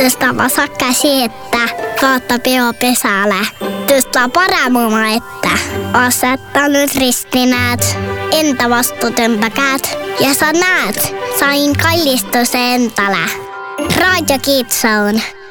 Tästä vasakka siettä, kautta peo pesällä. Tästä paramuma, että asettanut ristinäät, entä vastuutempäkäät. Ja sä näet, sain kallistus entälä. Radio Kitsoon.